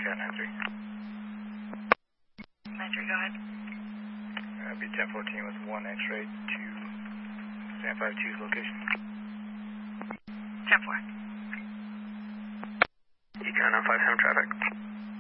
Cat 93. 93, go ahead. Be 1014 with 1 X-ray to San 52's location. 10-4. Econ on 57 traffic.